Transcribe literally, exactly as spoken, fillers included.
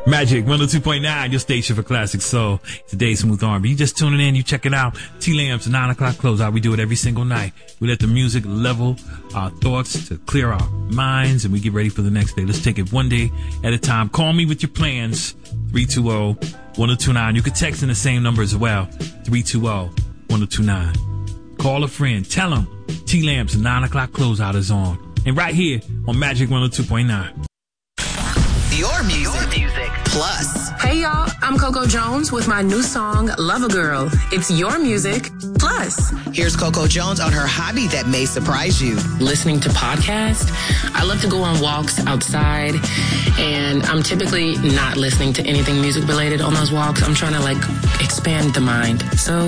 Magic one oh two point nine, your station for classic soul. Today's Smooth R and B. You just tuning in, you check it out. T-Lamb's nine o'clock closeout. We do it every single night. We let the music level our thoughts to clear our minds, and we get ready for the next day. Let's take it one day at a time. Call me with your plans. three two zero, one oh two nine. You can text in the same number as well. three two zero, one oh two nine. Call a friend. Tell them T-Lamb's nine o'clock closeout is on. And right here on Magic one oh two point nine. Your music. Your music. Plus. Hey y'all, I'm Coco Jones with my new song, Love a Girl. It's your music, plus. Here's Coco Jones on her hobby that may surprise you. Listening to podcasts. I love to go on walks outside, and I'm typically not listening to anything music related on those walks. I'm trying to like expand the mind. So